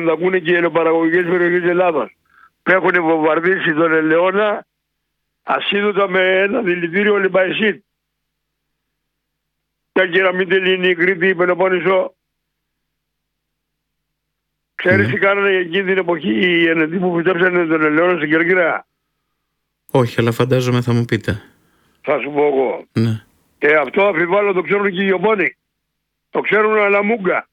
τα ακούνε και οι ελαιοπαραγωγικές περιοχές της Ελλάδας. Που έχουν βομβαρδίσει τον ελαιόνα ασίδωτα με ένα δηλητήριο λιμπαϊσίτ. Τα Κεραμιτελίνη, η Κρήτη, η Πελοπόννησο. Ξέρεις τι κάνανε εκείνη την εποχή οι ενετοί που φυτέψανε τον ελαιόνα στην Κέρκυρα? Όχι, αλλά φαντάζομαι θα μου πείτε. Θα σου πω εγώ. Ναι. Και αυτό αμφιβάλλω το ξέρουν και οι Ιωπώνοι. Το ξέρουν αλλά μούγκα.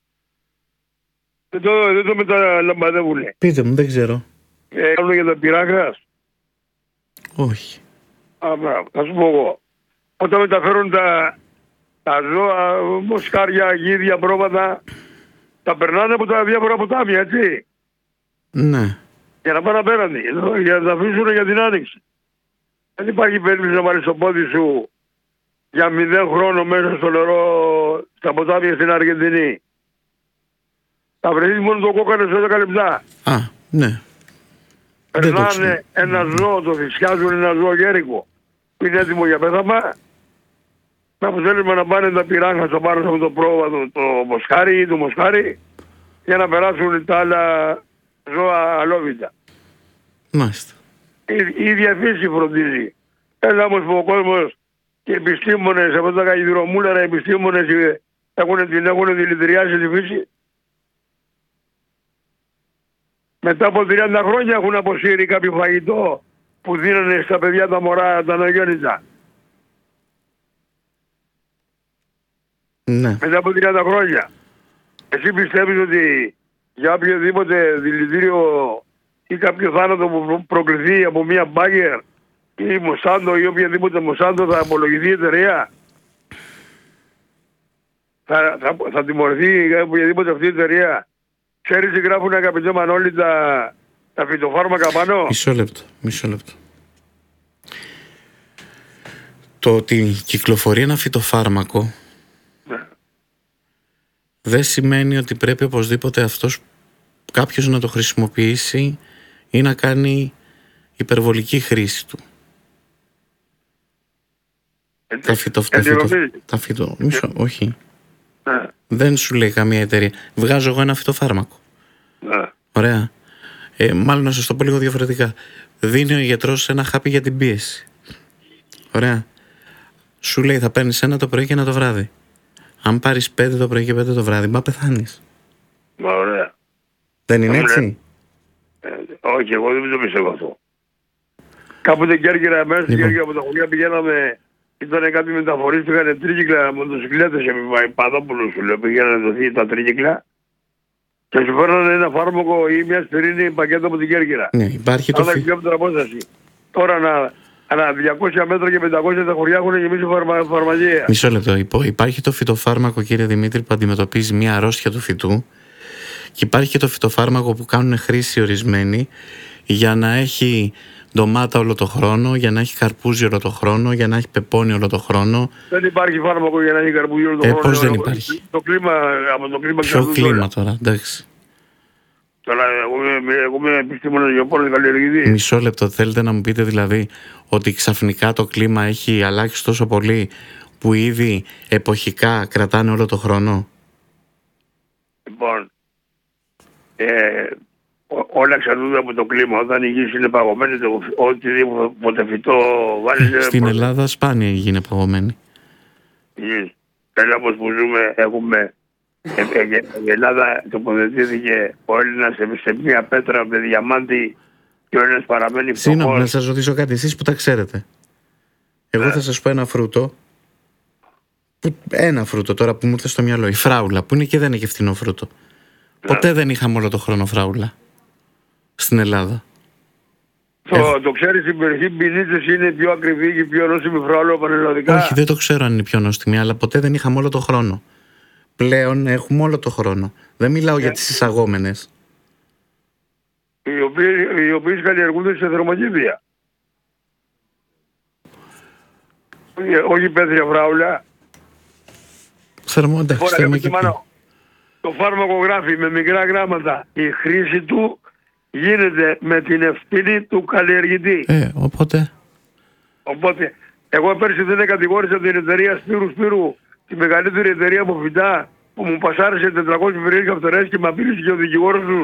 Δεν το μεταλαμπαδεύουνε. Πείτε μου, δεν ξέρω. Κάνουν για τα πυράγκας. Όχι. Θα σου πω εγώ. Όταν μεταφέρουν τα ζώα, μοσχάρια, γίδια, πρόβατα, τα περνάνε από τα διάφορα ποτάμια, έτσι. Ναι. Για να πάνε απέναντι, για να τα αφήσουν για την άνοιξη. Δεν υπάρχει περίπτωση να βάλεις το πόδι σου για 0 χρόνο μέσα στο νερό στα ποτάμια στην Αργεντινή. Θα βρεθείς μόνο το κόκκανο σε 10 λεπτά. Α, ναι. Περνάνε ένα ζώο, το φυσιάζουν ένα ζώο γέρικο που είναι έτοιμο για πέθαμα. Με αποτέλεσμα να πάνε τα πυράγκα στο πάνω από το πρόβατο, το μοσχάρι ή το μοσχάρι, για να περάσουν τα άλλα ζώα αλόβητα. Μάλιστα. Η ίδια φύση φροντίζει. Έλα όμως που ο κόσμος και οι επιστήμονες, από τα καγιδρομούλαρα επιστήμονες έχουν δηλητηριάσει τη φύση. Μετά από 30 χρόνια έχουν αποσύρει κάποιο φαγητό που δίνανε στα παιδιά τα μωρά, τα νεογέννητα. Ναι. Μετά από 30 χρόνια. Εσύ πιστεύεις ότι για οποιοδήποτε δηλητήριο ή κάποιο θάνατο που προκληθεί από μια μπάγκερ ή Μοσάντο ή οποιαδήποτε Μοσάντο θα απολογηθεί η εταιρεία? Θα τιμωρηθεί οποιαδήποτε αυτή η εταιρεία? Ξέρεις τι γράφουν, αγαπητέ Μανώλη, τα φυτοφάρμακα πάνω? Μισό λεπτό. Το ότι κυκλοφορεί ένα φυτοφάρμακο δεν σημαίνει ότι πρέπει οπωσδήποτε κάποιος να το χρησιμοποιήσει ή να κάνει υπερβολική χρήση του. Όχι. Δεν σου λέει καμία εταιρεία. Βγάζω εγώ ένα φυτοφάρμακο. Ωραία. Μάλλον να σας το πω λίγο διαφορετικά. Δίνει ο γιατρός ένα χάπι για την πίεση. Ωραία. Σου λέει θα παίρνεις ένα το πρωί και ένα το βράδυ. Αν πάρεις 5 το πρωί και 5 το βράδυ, μα πεθάνεις. Ωραία. Δεν είναι έτσι? Όχι, εγώ δεν το πιστεύω αυτό. Κάποτε Κέρκυρα, μέσα στην Κέρκυρα από τα χωριά πηγαίναμε, ήταν κάποιοι μεταφορείς που είχαν τρίκυκλα μοτοσυκλέτες σε Παδόπουλο, σου λέω, πηγαίνανε δοθεί τα τρίκυκλα και σου φέρνανε ένα φάρμακο ή μια σπιρίνη πακέτο από την Κέρκυρα. Ναι, υπάρχει το Τώρα ανά 200 μέτρα και 500 τα χωριά έχουν γεμίσει φαρμακεία. Μισό λεπτό. Υπάρχει το φυτοφάρμακο, κύριε Δημήτρη, που αντιμετωπίζει μια αρρώστια του φυτού, και υπάρχει και το φυτοφάρμακο που κάνουν χρήση ορισμένοι για να έχει ντομάτα όλο το χρόνο, για να έχει καρπούζι όλο το χρόνο, για να έχει πεπόνι όλο το χρόνο. Δεν υπάρχει φάρμακο για να έχει καρπούζι όλο το χρόνο. Πώς δεν υπάρχει? Από το κλίμα. Ποιο κλίμα τώρα, εντάξει. Τώρα, εγώ είμαι επιστήμονας γεωπόνος καλλιεργητής. Μισό λεπτό. Θέλετε να μου πείτε δηλαδή ότι ξαφνικά το κλίμα έχει αλλάξει τόσο πολύ που ήδη εποχικά κρατάνε όλο το χρόνο? Λοιπόν, όλα εξαρτούνται από το κλίμα. Όταν η γη είναι παγωμένη, οτιδήποτε φυτό βάλει. Στην Ελλάδα σπάνια η γη είναι παγωμένη. Τέλος όπως που ζούμε, έχουμε. Η Ελλάδα τοποθετήθηκε ο Έλληνας σε μια πέτρα με διαμάντι και ο Έλληνας παραμένει φτωχός. Συγγνώμη, να σας ρωτήσω κάτι, εσείς που τα ξέρετε. Εγώ θα σας πω ένα φρούτο. Ένα φρούτο τώρα που μου ήρθε στο μυαλό. Η φράουλα, που είναι και δεν έχει φθηνό φρούτο. Ποτέ δεν είχαμε όλο το χρόνο φράουλα στην Ελλάδα. Το ξέρεις, η περιοχή Μπινίτσες είναι πιο ακριβή και πιο νόστιμη φράουλα πανελλαδικά? Όχι, δεν το ξέρω αν είναι πιο νόστιμη, αλλά ποτέ δεν είχαμε όλο το χρόνο. Πλέον έχουμε όλο το χρόνο. Δεν μιλάω για τις εισαγόμενες. Οι οποίες καλλιεργούνται σε θερμοκήπια. Όχι πέτρια φράουλα. Θερμοκήπια. Το φάρμακο γράφει με μικρά γράμματα. Η χρήση του γίνεται με την ευθύνη του καλλιεργητή. Οπότε, εγώ πέρσι δεν κατηγόρησα την εταιρεία Σπύρου, τη μεγαλύτερη εταιρεία από φυτά, που μου πασάρισε 400 φυρίες καυτερές και με απείλησε και ο δικηγόρος του